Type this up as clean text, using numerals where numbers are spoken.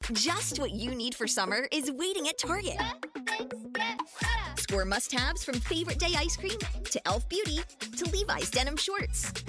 Just what you need for summer is waiting at Target. Score must-haves from Favorite Day ice cream to e.l.f. Beauty to Levi's denim shorts.